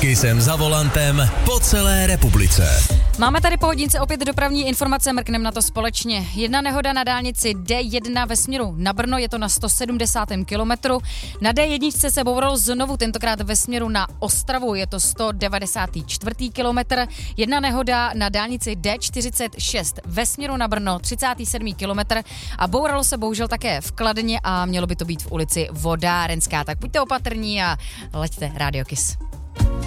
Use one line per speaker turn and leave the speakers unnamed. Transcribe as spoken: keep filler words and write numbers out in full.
Kissem za volantem po celé republice.
Máme tady po hodince opět dopravní informace, mrknem na to společně. Jedna nehoda na dálnici D jedna ve směru na Brno, je to na sto sedmdesátém kilometru. Na D jedna se boural znovu, tentokrát ve směru na Ostravu, je to sto devadesátý čtvrtý kilometr. Jedna nehoda na dálnici D čtyřicet šest ve směru na Brno, třicátý sedmý kilometr. A bouralo se bohužel také v Kladně a mělo by to být v ulici Vodárenská. Tak buďte opatrní a leďte Rádio Kiss.